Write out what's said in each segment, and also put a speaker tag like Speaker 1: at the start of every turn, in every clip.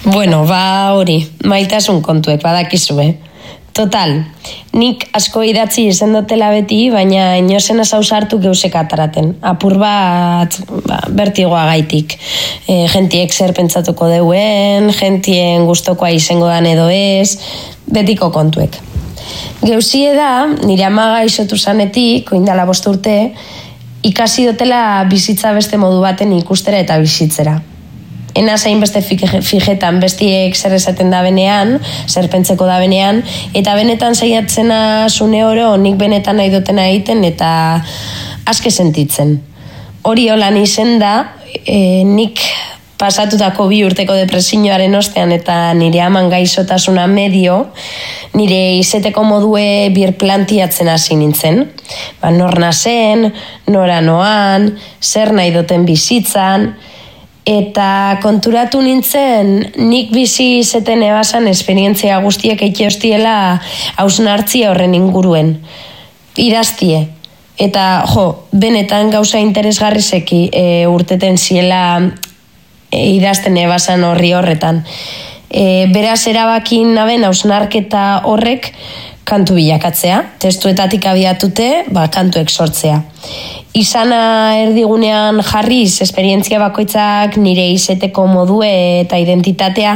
Speaker 1: Bueno, hori, maitasun kontuek, badakizue. Total, nik asko idatzi izen dutela beti, baina inozen hartu geusek ataraten. Apur bat, bertigoa gaitik. Jentiek zer pentsatuko deuen, jentien gustokoa izango dan edo ez, betiko kontuek. Geusie da, nire ama gaixotu zanetik, oindala 5 urte, ikasi dutela bizitza beste modu baten ikustera eta bizitzera. Ena zain beste fijetan bestiek zer esaten da benean, zer pentseko da benean, eta benetan saiatzena zune oro nik benetan nahi dutena egiten eta aske sentitzen. Hori holan izen da, nik pasatutako 2 urteko depresioaren ostean eta nire aman gaixotasuna medio, nire izeteko modue birplantiatzen hasi nintzen. Nor nazen, nora noan, zer nahi duten bizitzan, eta konturatu nintzen nik bizi izeten ebasan esperientzia guztiek eike hostiela hausnartzia horren inguruen. Idaztie. Eta, benetan gauza interesgarrizeki urteten ziela idazten ebasan horri horretan. Beraz erabakin naben hausnarketa horrek kantu bilakatzea, testuetatik abiatute, kantuek sortzea. Izana erdigunean jarriz, esperientzia bakoitzak nire izeteko modue eta identitatea,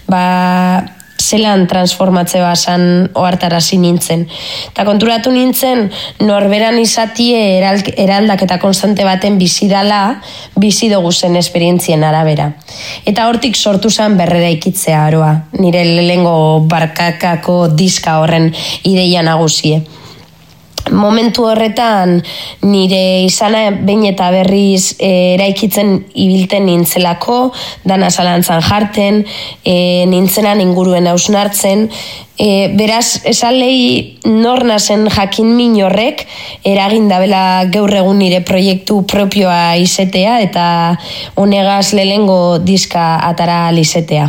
Speaker 1: zelan transformatze basan ohartarazi nintzen. Eta konturatu nintzen, norberan izatie eraldaketa konstante baten bizi dala, bizi dugu zen esperientzien arabera. Eta hortik sortu zen berrera ikitzea aroa, nire lehengo barkakako diska horren ideia nagusie. Momentu horretan nire izana behin eta berriz eraikitzen ibilten nintzelako, dana zalantzan jarten, nintzenan inguruen hausnartzen, beraz esalei nor nazen jakin min horrek eragin dabela gaur egun nire proiektu propioa izetea eta honegaz lehengo diska atara alizetea.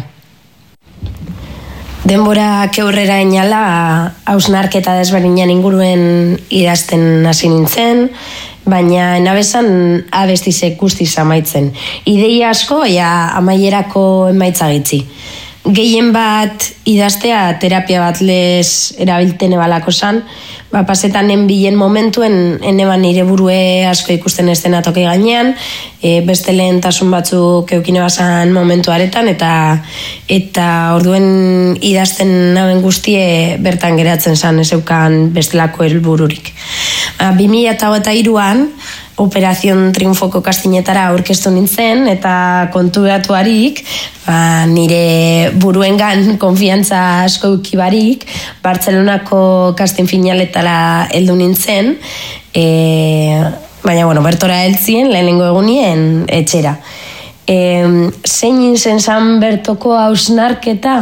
Speaker 1: Denbora keurrera inala, hausnarketa desberdinan inguruen idazten hasi nintzen, baina enabezan abestizek guztiz amaitzen. Ideia asko, amaierako emaitza gitzi. Gehien bat idaztea terapia bat lez erabilten ebalako zan, pasetan enbilen momentuen eneban nire burue asko ikusten ez dena toki gainean, beste lehentasun batzuk eukine bazan momentu aretan, eta orduen idazten naben guztie bertan geratzen zan ez eukan bestelako helbururik. 2023an, Operación Triunfoko kastinetara aurkeztu nintzen eta konturatuarik, nire buruengan konfiantza asko ukibarik, Bartzelonako kastin finaletara heldu nintzen, baina, bertora heltzien, lehenengo egunien etxera. Zein nintzen zan bertoko hausnarketa,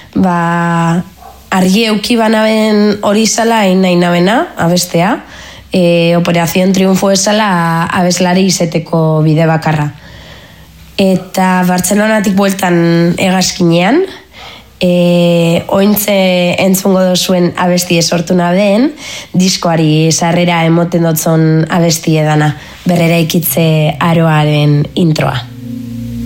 Speaker 1: argi eukibanaben hori zala nahi nabena, abestea, Operación Triunfo esala abeslari izeteko bide bakarra. Eta Bartzelonatik bueltan hegazkinean, ointze entzungo dozuen abestie sortu nabeen, diskoari sarrera emoten dotzon abestie dana, berrera ikitze aroaren introa.